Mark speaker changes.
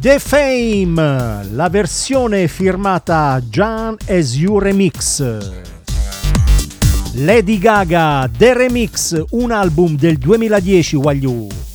Speaker 1: The Fame, la versione firmata Jan As You Remix. Lady Gaga, The Remix, un album del 2010, Wagyu.